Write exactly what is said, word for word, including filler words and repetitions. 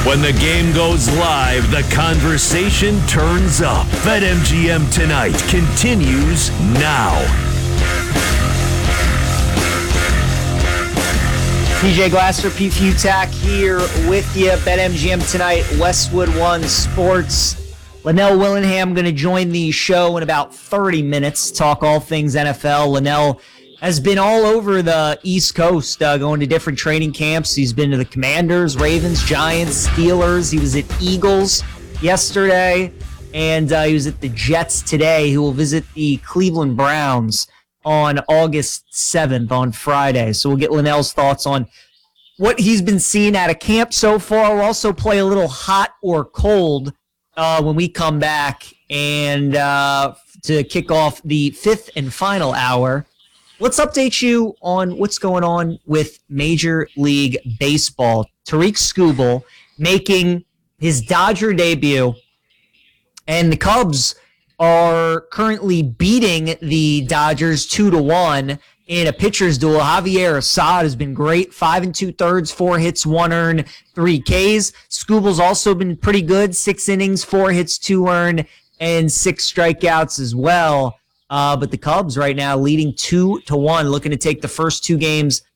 When the game goes live, the conversation turns up. BetMGM Tonight continues now. P J Glasser, Pete Futak here with you. BetMGM Tonight, Westwood One Sports. Linnell Willingham going to join the show in about thirty minutes, talk all things N F L. Linnell has been all over the East Coast, uh, going to different training camps. He's been to the Commanders, Ravens, Giants, Steelers. He was at Eagles yesterday, and uh, he was at the Jets today. He will visit the Cleveland Browns on August seventh, on Friday. So we'll get Linnell's thoughts on what he's been seeing out of camp so far. We'll also play a little hot or cold uh, when we come back, and uh, to kick off the fifth and final hour, let's update you on what's going on with Major League Baseball. Tarik Skubal making his Dodger debut, and the Cubs are currently beating the Dodgers two to one in a pitcher's duel. Javier Assad has been great, five and two thirds, four hits, one earned, three Ks. Skubal's also been pretty good, six innings, four hits, two earned, and six strikeouts as well. Uh, but the Cubs right now leading two to one, looking to take the first two games